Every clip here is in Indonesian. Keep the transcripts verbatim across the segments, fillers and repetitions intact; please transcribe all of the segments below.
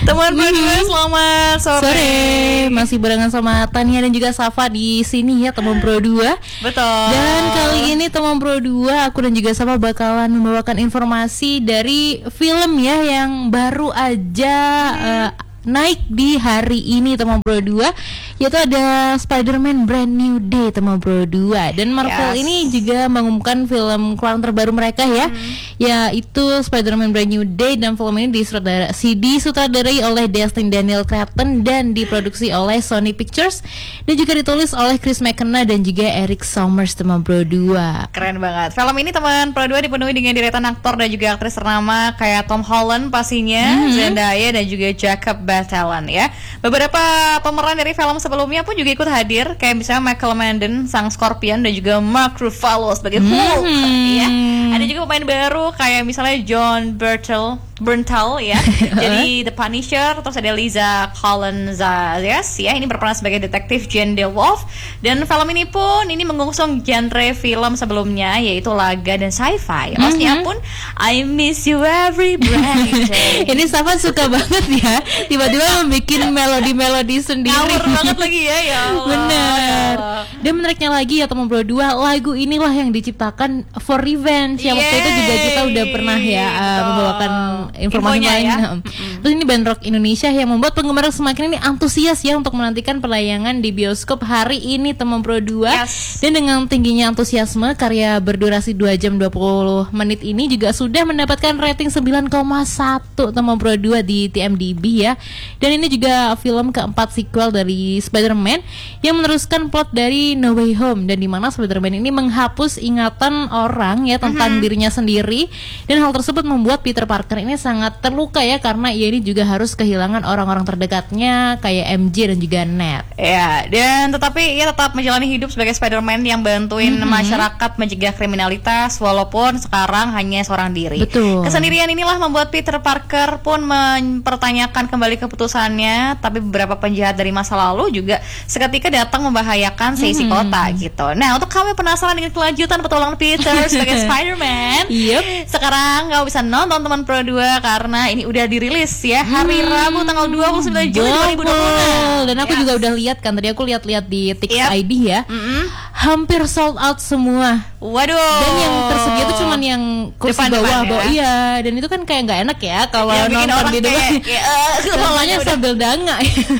Teman Pro dua, selamat sore. Sore. Masih barengan sama Tania dan juga Safa di sini ya, teman Pro dua. Betul. Dan kali ini teman Pro dua, aku dan juga Safa bakalan membawakan informasi dari film ya yang baru aja hmm. uh, naik di hari ini teman Pro dua, yaitu ada Spider-Man Brand New Day teman Pro dua. Dan Marvel yes. ini juga mengumumkan film keluaran terbaru mereka ya, hmm. yaitu Spider-Man Brand New Day. Dan film ini disutradara, disutradarai oleh Destin Daniel Cretton dan diproduksi oleh Sony Pictures, dan juga ditulis oleh Chris McKenna dan juga Eric Sommers teman Pro dua. Keren banget. Film ini teman Pro dua dipenuhi dengan deretan aktor dan juga aktris ternama kayak Tom Holland pastinya, hmm. Zendaya dan juga Jacob Batalon ya. Beberapa pemeran dari film sebelumnya pun juga ikut hadir, kayak misalnya Michael Madsen sang Scorpion dan juga Mark Ruffalo sebagai Hulk hmm. ya. Ada juga pemain baru kayak misalnya John Bernthal Bernthal ya, jadi The Punisher. Terus ada Liza Collins-Zayas ya, ini berperan sebagai detektif Jane DeWolf. Dan film ini pun ini mengusung genre film sebelumnya, yaitu laga dan sci-fi. Maksudnya pun I miss you every breath. Ini Safa suka banget ya, tiba-tiba membuat melodi-melodi sendiri. Ngawur banget lagi ya, ya Allah. Bener. Dan menariknya lagi ya teman Pro dua, lagu inilah yang diciptakan For Revenge. Yang waktu itu juga kita udah pernah ya uh, membawakan informasi lain ya. mm-hmm. Terus ini band rock Indonesia yang membuat penggemar semakin ini antusias ya untuk menantikan penayangan di bioskop hari ini teman Pro dua. Yes. Dan dengan tingginya antusiasme, karya berdurasi dua jam dua puluh menit ini juga sudah mendapatkan rating sembilan koma satu teman Pro dua di T M D B ya. Dan ini juga film keempat sequel dari Spider-Man yang meneruskan plot dari No Way Home, dan dimana Spider-Man ini menghapus ingatan orang ya tentang mm-hmm. dirinya sendiri. Dan hal tersebut membuat Peter Parker ini sangat terluka ya, karena ia ini juga harus kehilangan orang-orang terdekatnya kayak M J dan juga Ned. Ya, dan tetapi ia tetap menjalani hidup sebagai Spider-Man yang bantuin mm-hmm. masyarakat mencegah kriminalitas walaupun sekarang hanya seorang diri. Betul. Kesendirian inilah membuat Peter Parker pun mempertanyakan kembali keputusannya, tapi beberapa penjahat dari masa lalu juga seketika datang membahayakan seisi mm-hmm. kota gitu. Nah, untuk kamu yang penasaran dengan kelanjutan petualangan Peter sebagai Spider-Man, yep. sekarang kamu bisa nonton teman Pro dua karena ini udah dirilis ya hari hmm. Rabu tanggal dua puluh sembilan Juli dua ribu dua puluh. Dan aku yes. juga udah lihat kan, tadi aku lihat-lihat di Tix yep. I D ya. Mm-hmm. Hampir sold out semua. Waduh. Dan yang tersedia itu cuman yang kursi bawah, bawah ya? Iya. Dan itu kan kayak nggak enak ya kalau ya, nonton di depan. Namanya uh, sambil danga.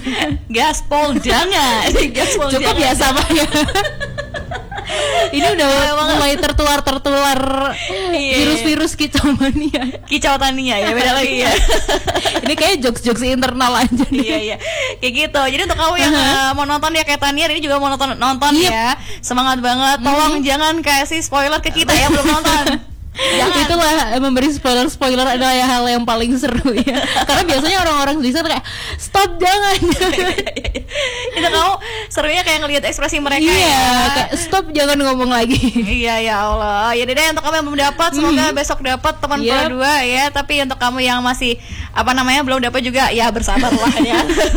Gaspol danga. Gaspol cukup danga. ya sama ya. Ini udah ya, mulai tertular-tertular iya, virus-virus kicau mania. Kicau tania ya, beda lagi ya. Ini kayak jokes-jokes internal aja nih. Iya iya. Kayak gitu. Jadi untuk kamu yang uh-huh. uh, mau nonton ya kayak Tania, ini juga mau nonton nonton yep. ya. Semangat banget. Tolong mm-hmm. jangan kasih spoiler ke kita ya belum nonton. Jangan. Itulah memberi spoiler-spoiler adalah ya hal yang paling seru ya. Karena biasanya orang-orang di sana kayak stop jangan. Itu kamu serunya kayak ngelihat ekspresi mereka iya, ya. Kayak stop jangan ngomong lagi. Iya ya Allah. Ya deh untuk kamu yang belum dapat, semoga mm. besok dapat teman yep. Pro dua ya. Tapi untuk kamu yang masih apa namanya belum dapat juga ya bersabarlah ya.